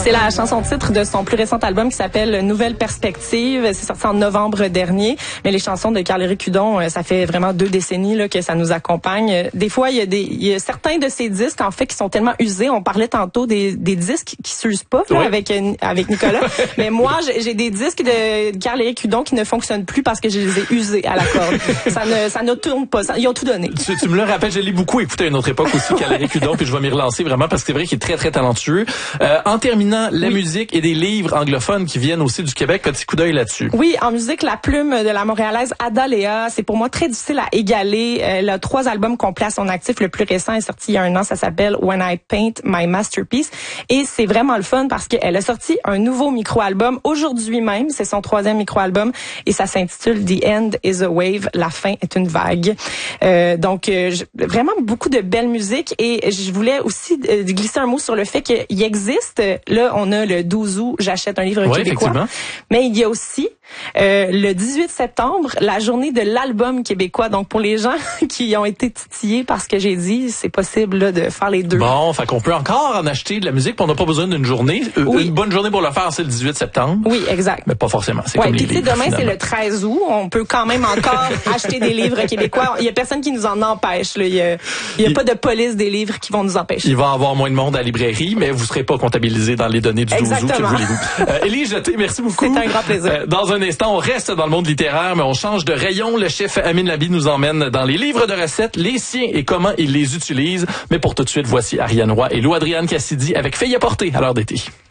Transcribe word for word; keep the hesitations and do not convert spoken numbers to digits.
C'est la chanson titre de son plus récent album qui s'appelle Nouvelle Perspective. C'est sorti en novembre dernier. Mais les chansons de Carl-Éric Hudon, ça fait vraiment deux décennies là, que ça nous accompagne. Des fois, il y a des, il y a certains de ces disques, en fait, qui sont tellement usés. On parlait tantôt des, des disques qui s'usent pas, là, oui. avec, avec Nicolas. Mais moi, j'ai des disques de Carl-Éric Hudon qui ne fonctionnent plus parce que je les ai usés à la corde. Ça ne, ça ne tourne pas. Ça, ils ont tout donné. Tu, tu me le rappelles, je l'ai beaucoup écouté à une autre époque aussi, Carl-Éric Hudon, puis je vais m'y relancer vraiment parce que c'est vrai qu'il est très, très talentueux. Euh, en terminant, la oui. musique et des livres anglophones qui viennent aussi du Québec, petit coup d'œil là-dessus. Oui, en musique, la plume de la Montréalaise Ada Léa, c'est pour moi très difficile à égaler. Elle a trois albums complets à son actif. Le plus récent est sorti il y a un an, ça s'appelle When I Paint My Masterpiece. Et c'est vraiment le fun parce qu'elle a sorti un nouveau micro-album aujourd'hui même. C'est son troisième micro-album et ça s'intitule The End is a Wave. La fin est une vague. Euh, donc, euh, vraiment beaucoup de belle musique et je voulais aussi euh, glisser un mot sur le fait qu'il existe, là, on a le douze août, j'achète un livre oui, québécois, mais il y a aussi euh, le dix-huit septembre, la journée de l'album québécois. Donc, pour les gens qui ont été titillés par ce que j'ai dit, c'est possible là, de faire les deux. Bon, fait qu'on peut encore en acheter de la musique, puis on n'a pas besoin d'une journée. Oui. Une bonne journée pour le faire, c'est le dix-huit septembre. Oui, exact. Mais pas forcément, c'est ouais, comme les livres. livres. Demain, finalement. c'est le treize août. On peut quand même encore acheter des livres québécois. Il y a personne qui nous en empêche. Là. Il y a, il y a il... pas de police des livres qui vont nous empêcher. Il va y avoir moins de monde à la librairie, mais vous serez pas comptabilisé dans les données du douze août, que voulez-vous. Euh, Élie Jeté, merci beaucoup. C'est un grand plaisir. Euh, dans un instant, on reste dans le monde littéraire, mais on change de rayon. Le chef Amin Labi nous emmène dans les livres de recettes, les siens et comment il les utilise. Mais pour tout de suite, voici Ariane Roy et Lou Adrienne Cassidy avec Feuille à porter à l'heure d'été.